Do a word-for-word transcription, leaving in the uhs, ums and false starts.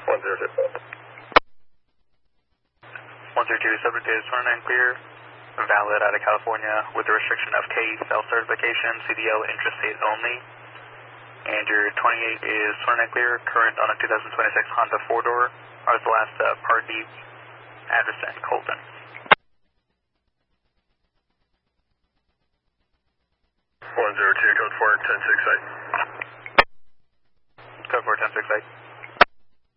one zero two. one zero two, subject is twenty-nine clear, valid out of California with the restriction of K cell certification, C D L intrastate only. And your twenty-eight is twenty-nine clear, current on a two thousand twenty-six Honda four-door. I was the last uh, party, address in Colton. one zero two, code four, ten six eight. Code four, ten six eight.